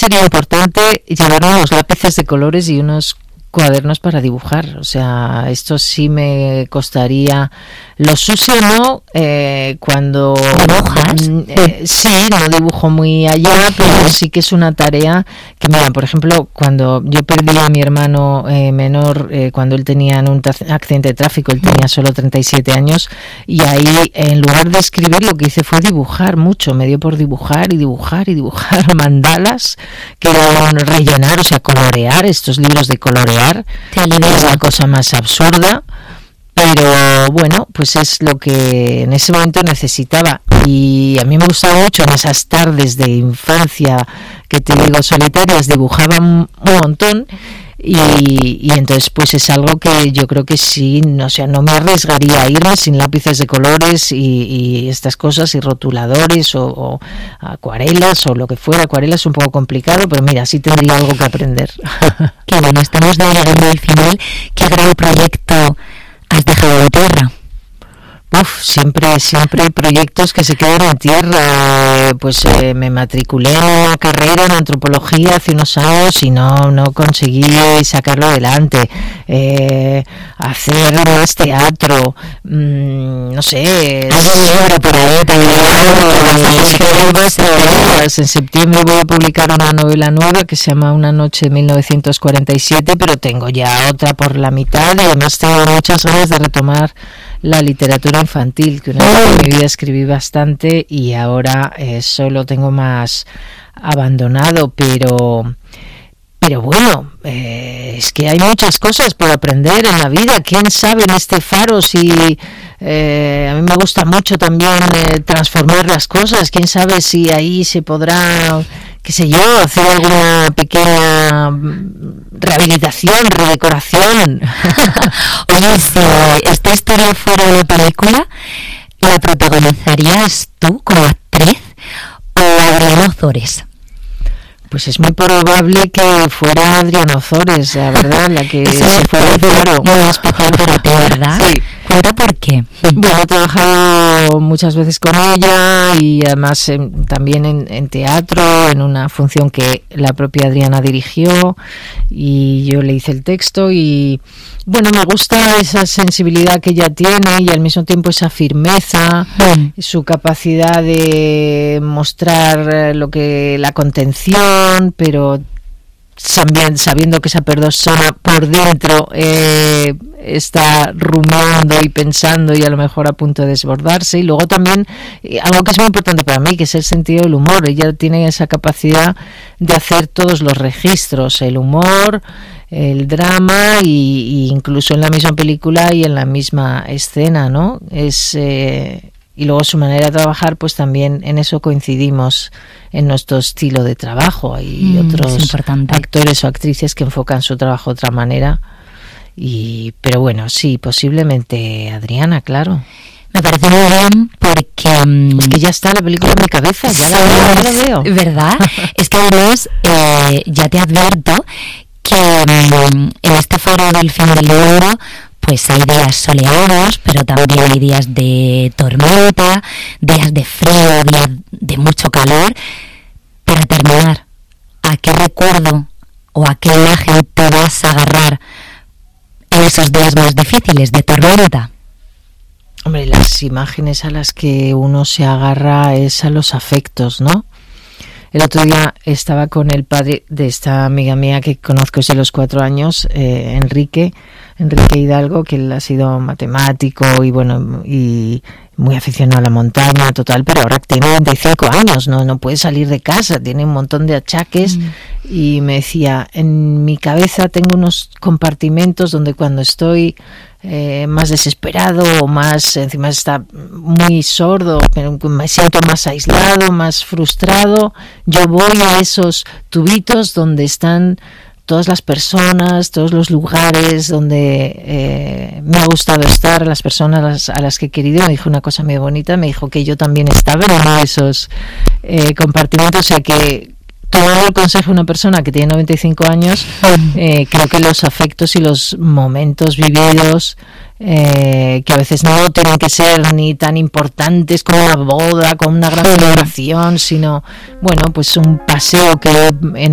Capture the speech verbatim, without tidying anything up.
sería importante llevar unos lápices de colores y unos cuadernos para dibujar. O sea, esto sí me costaría. Los uso, ¿no? Eh, cuando ¿Dibujas? Eh, sí, no dibujo muy allá, pero sí que es una tarea que, mira, por ejemplo, cuando yo perdí a mi hermano eh, menor, eh, cuando él tenía en un accidente de tráfico, él tenía solo treinta y siete años, y ahí, en lugar de escribir, lo que hice fue dibujar mucho. Me dio por dibujar y dibujar y dibujar mandalas, que eran rellenar, o sea, colorear, estos libros de colorear, es la cosa más absurda. Pero bueno, pues es lo que en ese momento necesitaba, y a mí me gustaba mucho en esas tardes de infancia que te digo solitarias, dibujaba un montón, y, y entonces pues es algo que yo creo que sí, no, o sea, no me arriesgaría a irme sin lápices de colores y, y estas cosas, y rotuladores o, o acuarelas o lo que fuera. Acuarelas es un poco complicado, pero mira, sí tendría algo que aprender. Que bueno, estamos llegando al final. ¿Qué gran proyecto has dejado de tierra? Uf, siempre, siempre hay proyectos que se quedan en tierra. Pues eh, me matriculé en una carrera en antropología hace unos años y no, no conseguí sacarlo adelante. Eh, hacer más teatro, mmm, no sé. Libro por ahí, en septiembre voy a publicar una novela nueva que se llama Una noche de mil novecientos cuarenta y siete, pero tengo ya otra por la mitad, y además tengo muchas ganas de retomar la literatura infantil, que una vez en mi vida escribí bastante y ahora eh, solo tengo más abandonado, pero pero bueno, eh, es que hay muchas cosas por aprender en la vida. ¿Quién sabe en este faro si eh, a mí me gusta mucho también eh, transformar las cosas? ¿Quién sabe si ahí se podrá, qué sé yo, hacer alguna pequeña rehabilitación, redecoración? Oye, si esta historia fuera de película, ¿la protagonizarías tú como actriz o Adriana Ozores? Pues es muy probable que fuera Adriana Ozores, la verdad, la que Eso se fuera claro. Muy especial para ti, ¿verdad? Sí. Cuenta por qué. Bueno, he trabajado muchas veces con ella, y además en, también en, en teatro, en una función que la propia Adriana dirigió, y yo le hice el texto, y bueno, me gusta esa sensibilidad que ella tiene y al mismo tiempo esa firmeza, mm. su capacidad de mostrar lo que la contención, pero también sabiendo que esa persona por dentro eh, está rumiando y pensando y a lo mejor a punto de desbordarse. Y luego también eh, algo que es muy importante para mí, que es el sentido del humor. Ella tiene esa capacidad de hacer todos los registros, el humor, el drama, y, y incluso en la misma película y en la misma escena, ¿no? Es eh, y luego su manera de trabajar, pues también en eso coincidimos en nuestro estilo de trabajo. Hay mm, otros actores o actrices que enfocan su trabajo de otra manera, y pero bueno, sí, posiblemente Adriana, claro. Me parece muy bien porque... Um, es que ya está la película en mi cabeza, ya la veo, ya la veo. ¿Verdad? Es que además, eh, ya te advierto que um, en este foro del fin del mundo, pues hay días soleados, pero también hay días de tormenta, días de frío, días de mucho calor. Para terminar, ¿a qué recuerdo o a qué imagen te vas a agarrar en esos días más difíciles de tormenta? Hombre, las imágenes a las que uno se agarra es a los afectos, ¿no? El otro día estaba con el padre de esta amiga mía que conozco desde los cuatro años, eh, Enrique, Enrique Hidalgo, que él ha sido matemático y bueno, y muy aficionado a la montaña, total, pero ahora tiene noventa y cinco años, no, no puede salir de casa, tiene un montón de achaques, mm. y me decía, en mi cabeza tengo unos compartimentos donde cuando estoy eh, más desesperado o más, encima está muy sordo, pero me siento más aislado, más frustrado, yo voy a esos tubitos donde están todas las personas, todos los lugares donde eh, me ha gustado estar, las personas a las, a las que he querido. Me dijo una cosa muy bonita, me dijo que yo también estaba en uno de esos eh, compartimentos, o sea que tomando el consejo de una persona que tiene noventa y cinco años, eh, creo que los afectos y los momentos vividos, eh, que a veces no tienen que ser ni tan importantes como una boda, como una gran celebración, sino, bueno, pues un paseo que en